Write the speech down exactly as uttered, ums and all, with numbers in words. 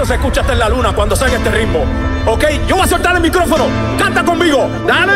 Esto se escucha hasta en la luna cuando salga este ritmo. Ok, yo voy a soltar el micrófono. Canta conmigo. Dale.